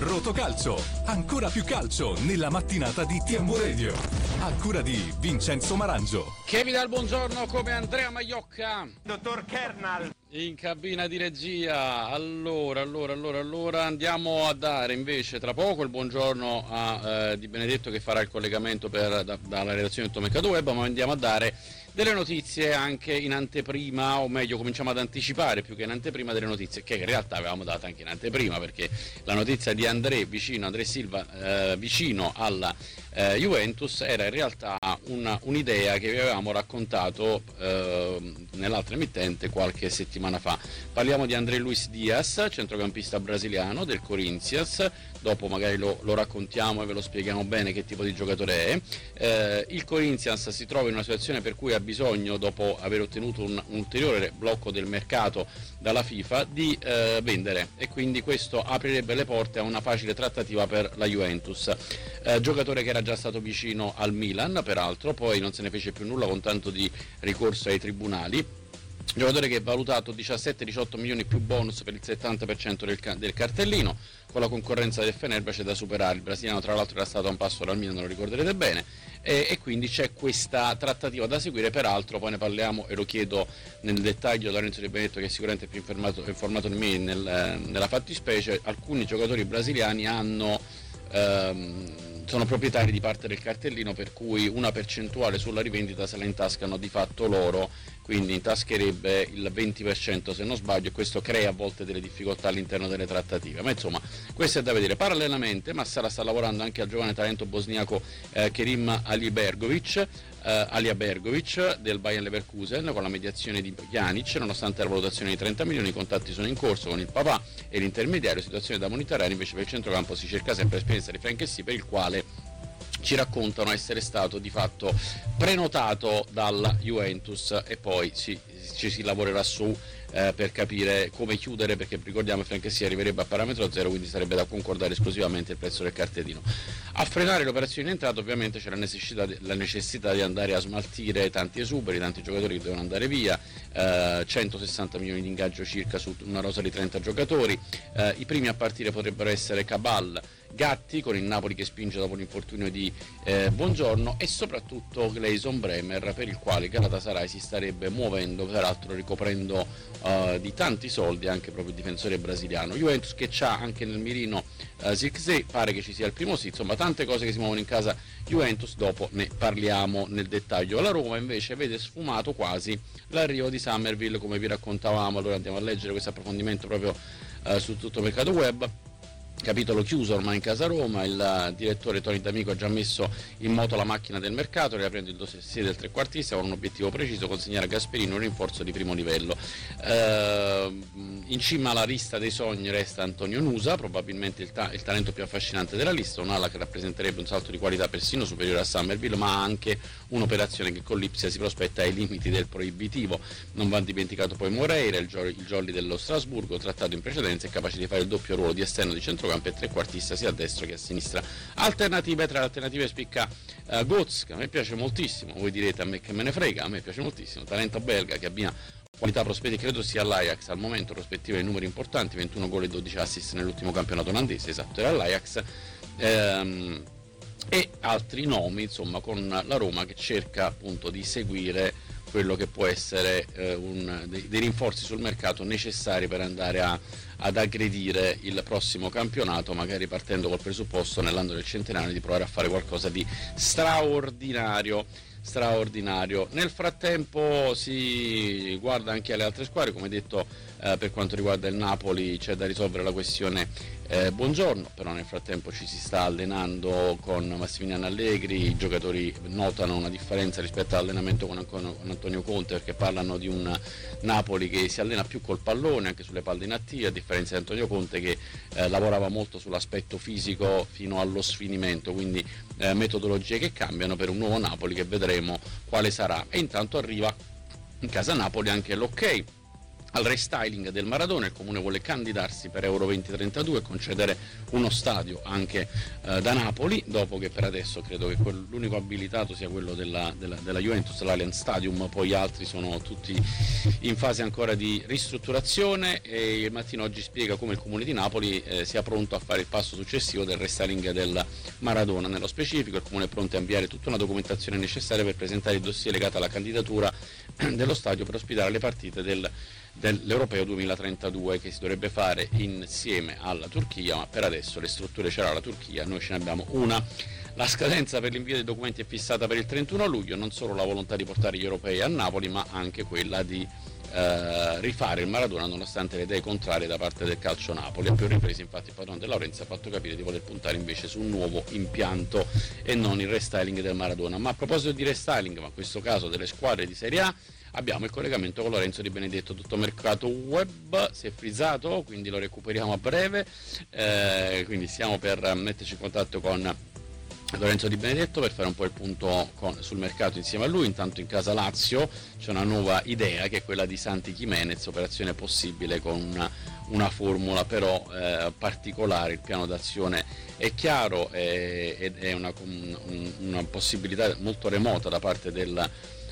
Rotocalcio, ancora più calcio nella mattinata di TMW Radio. A cura di Vincenzo Marangio. Che vi dà il buongiorno come Andrea Maiocca. Dottor Kernal. In cabina di regia. Allora andiamo a dare invece tra poco il buongiorno a Di Benedetto, che farà il collegamento dalla redazione del Mercato Web, ma andiamo a dare delle notizie anche in anteprima, o meglio cominciamo ad anticipare più che in anteprima delle notizie che in realtà avevamo dato anche in anteprima, perché la notizia di André Silva vicino alla Juventus era in realtà un'idea che vi avevamo raccontato nell'altra emittente qualche settimana fa. Parliamo di André Luis Diaz, centrocampista brasiliano del Corinthians. Dopo magari lo raccontiamo e ve lo spieghiamo bene che tipo di giocatore è. Il Corinthians si trova in una situazione per cui ha bisogno, dopo aver ottenuto un ulteriore blocco del mercato dalla FIFA, di vendere, e quindi questo aprirebbe le porte a una facile trattativa per la Juventus. Giocatore che era già stato vicino al Milan, peraltro, poi non se ne fece più nulla con tanto di ricorso ai tribunali. Giocatore che è valutato 17-18 milioni più bonus per il 70% del cartellino. Con la concorrenza del Fenerbahce da superare. Il brasiliano tra l'altro era stato a un passo dal Milan, lo ricorderete bene, e quindi c'è questa trattativa da seguire. Peraltro poi ne parliamo e lo chiedo nel dettaglio da Lorenzo Di Benedetto, che è sicuramente più informato di me nella fattispecie. Alcuni giocatori brasiliani sono proprietari di parte del cartellino, per cui una percentuale sulla rivendita se la intascano di fatto loro, quindi intascherebbe il 20% se non sbaglio, e questo crea a volte delle difficoltà all'interno delle trattative, ma insomma questo è da vedere. Parallelamente Massara sta lavorando anche al giovane talento bosniaco Kerim Aliabergovic del Bayer Leverkusen, con la mediazione di Pjanic. Nonostante la valutazione di 30 milioni, i contatti sono in corso con il papà e l'intermediario. Situazione da monitorare invece per il centrocampo. Si cerca sempre l'esperienza di Franchessi, per il quale ci raccontano essere stato di fatto prenotato dalla Juventus, e poi ci si lavorerà su per capire come chiudere, perché ricordiamo che Franchessi arriverebbe a parametro zero, quindi sarebbe da concordare esclusivamente il prezzo del cartellino. A frenare le operazioni in entrata ovviamente c'è la necessità di andare a smaltire tanti esuberi, tanti giocatori che devono andare via, 160 milioni di ingaggio circa su una rosa di 30 giocatori. I primi a partire potrebbero essere Cabal, Gatti, con il Napoli che spinge dopo l'infortunio di Buongiorno, e soprattutto Gleison Bremer, per il quale Galatasaray si starebbe muovendo, peraltro ricoprendo di tanti soldi anche proprio il difensore brasiliano. Juventus che c'ha anche nel mirino Zirkzee, pare che ci sia il primo sì, insomma tante cose che si muovono in casa Juventus, dopo ne parliamo nel dettaglio. La Roma invece vede sfumato quasi l'arrivo di Summerville, come vi raccontavamo. Allora andiamo a leggere questo approfondimento proprio su tutto il Mercato Web. Capitolo chiuso ormai in casa Roma. Il direttore Tony D'Amico ha già messo in moto la macchina del mercato, riaprendo il dossier del trequartista con un obiettivo preciso: consegnare a Gasperini un rinforzo di primo livello. In cima alla lista dei sogni resta Antonio Nusa, probabilmente il talento più affascinante della lista, un'ala che rappresenterebbe un salto di qualità persino superiore a Summerville, ma anche un'operazione che con l'Ipsia si prospetta ai limiti del proibitivo. Non va dimenticato poi Moreira, il jolly dello Strasburgo, trattato in precedenza e capace di fare il doppio ruolo di esterno di centrocampo e trequartista sia a destra che a sinistra. Alternative, tra le alternative spicca Götze, che a me piace moltissimo. Voi direte a me che me ne frega, a me piace moltissimo, talento belga che abbina qualità, prospetti, credo sia all'Ajax al momento, prospettive di numeri importanti, 21 gol e 12 assist nell'ultimo campionato olandese, esatto, era all'Ajax. E altri nomi, insomma, con la Roma che cerca appunto di seguire quello che può essere dei rinforzi sul mercato necessari per andare ad aggredire il prossimo campionato, magari partendo col presupposto nell'anno del centenario di provare a fare qualcosa di straordinario. Nel frattempo si guarda anche alle altre squadre, come detto. Per quanto riguarda il Napoli c'è da risolvere la questione Buongiorno, però nel frattempo ci si sta allenando con Massimiliano Allegri. I giocatori notano una differenza rispetto all'allenamento con Antonio Conte, perché parlano di un Napoli che si allena più col pallone, anche sulle palle inattive, a differenza di Antonio Conte che lavorava molto sull'aspetto fisico fino allo sfinimento, quindi metodologie che cambiano per un nuovo Napoli che vedremo quale sarà. E intanto arriva in casa Napoli anche l'ok al restyling del Maradona. Il Comune vuole candidarsi per Euro 2032 e concedere uno stadio anche da Napoli, dopo che per adesso credo che l'unico abilitato sia quello della Juventus, l'Allianz Stadium, poi gli altri sono tutti in fase ancora di ristrutturazione. E il Mattino oggi spiega come il Comune di Napoli sia pronto a fare il passo successivo del restyling del Maradona. Nello specifico il Comune è pronto a inviare tutta una documentazione necessaria per presentare il dossier legato alla candidatura dello stadio per ospitare le partite dell'Europeo 2032, che si dovrebbe fare insieme alla Turchia, ma per adesso le strutture ce l'ha la Turchia, noi ce ne abbiamo una. La scadenza per l'invio dei documenti è fissata per il 31 luglio, non solo la volontà di portare gli europei a Napoli, ma anche quella di rifare il Maradona, nonostante le idee contrarie da parte del Calcio Napoli. A più riprese infatti il padrone De Laurentiis ha fatto capire di voler puntare invece su un nuovo impianto e non il restyling del Maradona. Ma a proposito di restyling, ma in questo caso delle squadre di Serie A, abbiamo il collegamento con Lorenzo Di Benedetto. Tutto mercato web si è frizzato, quindi lo recuperiamo a breve, quindi stiamo per metterci in contatto con Lorenzo Di Benedetto per fare un po' il punto sul mercato insieme a lui. Intanto in casa Lazio c'è una nuova idea, che è quella di Santi Jimenez, operazione possibile con una formula però particolare. Il piano d'azione è chiaro ed è una possibilità molto remota da parte della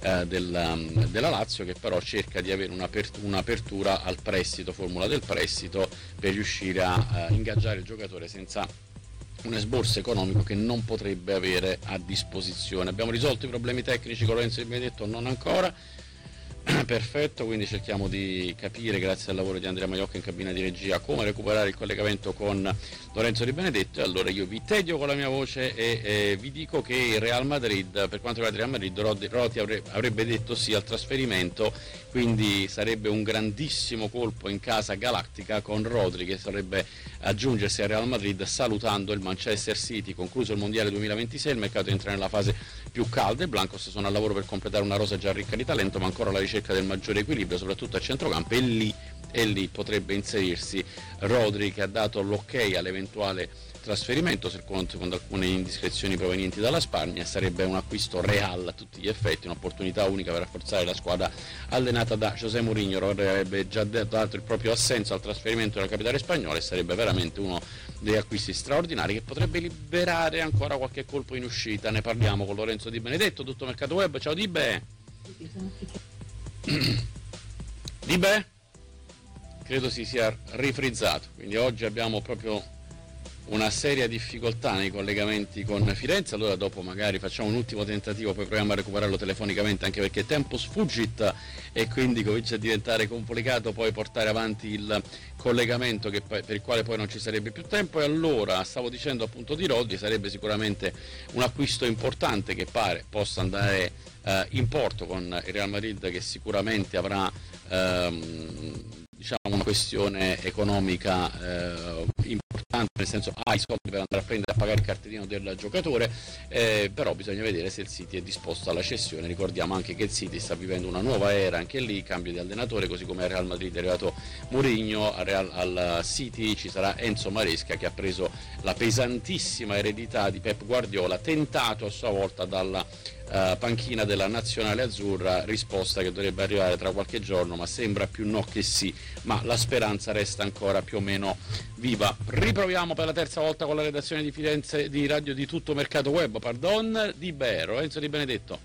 Lazio, che però cerca di avere un'apertura al prestito, formula del prestito, per riuscire a ingaggiare il giocatore senza un esborso economico che non potrebbe avere a disposizione. Abbiamo risolto i problemi tecnici con Lorenzo Di Benedetto? Non ancora. Perfetto, quindi cerchiamo di capire, grazie al lavoro di Andrea Maiocca in cabina di regia, come recuperare il collegamento con Lorenzo Di Benedetto. E allora io vi tedio con la mia voce e vi dico che il Real Madrid, per quanto riguarda il Real Madrid, Roti avrebbe detto sì al trasferimento, quindi sarebbe un grandissimo colpo in casa galattica con Rodri, che sarebbe aggiungersi al Real Madrid salutando il Manchester City. Concluso il Mondiale 2026, il mercato entra nella fase più calda. I Blancos sono al lavoro per completare una rosa già ricca di talento, ma ancora alla ricerca del maggiore equilibrio, soprattutto a centrocampo, e lì potrebbe inserirsi Rodri, che ha dato l'ok all'eventuale trasferimento, secondo alcune indiscrezioni provenienti dalla Spagna. Sarebbe un acquisto real a tutti gli effetti, un'opportunità unica per rafforzare la squadra allenata da José Mourinho. Rodri avrebbe già dato il proprio assenso al trasferimento della capitale spagnola e sarebbe veramente uno degli acquisti straordinari che potrebbe liberare ancora qualche colpo in uscita. Ne parliamo con Lorenzo Di Benedetto, tutto mercato web. Ciao Dibe. Dibe? Credo si sia rifrizzato, quindi oggi abbiamo proprio una seria difficoltà nei collegamenti con Firenze. Allora dopo magari facciamo un ultimo tentativo, poi proviamo a recuperarlo telefonicamente, anche perché tempo sfuggit e quindi comincia a diventare complicato poi portare avanti il collegamento, per il quale poi non ci sarebbe più tempo. E allora stavo dicendo appunto di Rodri, sarebbe sicuramente un acquisto importante che pare possa andare in porto con il Real Madrid, che sicuramente avrà una questione economica importante, nel senso ha i soldi per andare a prendere, a pagare il cartellino del giocatore, però bisogna vedere se il City è disposto alla cessione. Ricordiamo anche che il City sta vivendo una nuova era, anche lì cambio di allenatore, così come al Real Madrid è arrivato Mourinho, al City ci sarà Enzo Maresca, che ha preso la pesantissima eredità di Pep Guardiola, tentato a sua volta dalla panchina della nazionale azzurra, risposta che dovrebbe arrivare tra qualche giorno, ma sembra più no che sì, ma la speranza resta ancora più o meno viva. Riproviamo per la terza volta con la redazione di Firenze di Radio di Tutto Mercato Web, Di Lorenzo Di Benedetto.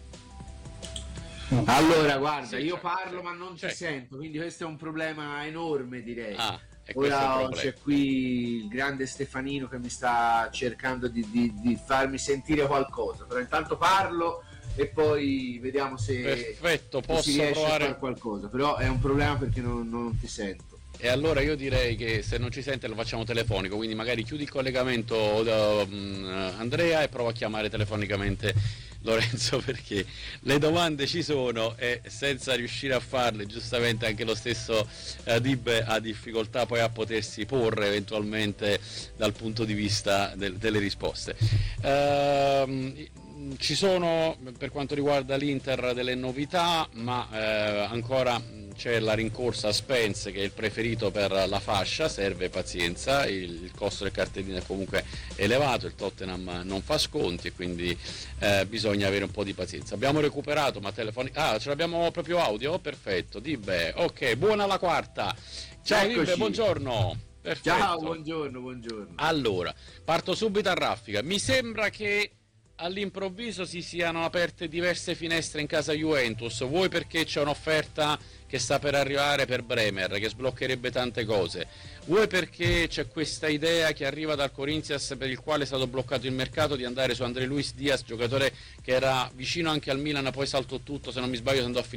Allora guarda, io parlo ma non ti sento, quindi questo è un problema enorme, direi. Ora c'è qui il grande Stefanino che mi sta cercando di farmi sentire qualcosa, però intanto parlo e poi vediamo se si riesce a fare qualcosa, però è un problema perché non ti sento. E allora io direi che se non ci sente lo facciamo telefonico, quindi magari chiudi il collegamento Andrea e prova a chiamare telefonicamente Lorenzo, perché le domande ci sono e senza riuscire a farle, giustamente anche lo stesso Dib ha difficoltà poi a potersi porre eventualmente dal punto di vista delle risposte. Ci sono per quanto riguarda l'Inter delle novità, ma ancora c'è la rincorsa a Spence, che è il preferito per la fascia, serve pazienza, il costo del cartellino è comunque elevato, il Tottenham non fa sconti e quindi bisogna avere un po' di pazienza. Abbiamo recuperato, ma ce l'abbiamo proprio audio? Perfetto, Dibbe, ok, buona la quarta. Ciao Dibbe, buongiorno. Perfetto. Ciao, buongiorno. Allora, parto subito a raffica. Mi sembra che all'improvviso si siano aperte diverse finestre in casa Juventus, vuoi perché c'è un'offerta che sta per arrivare per Bremer, che sbloccherebbe tante cose, vuoi perché c'è questa idea che arriva dal Corinthians, per il quale è stato bloccato il mercato, di andare su André Luis Diaz, giocatore che era vicino anche al Milan, poi saltò tutto, se non mi sbaglio si andò a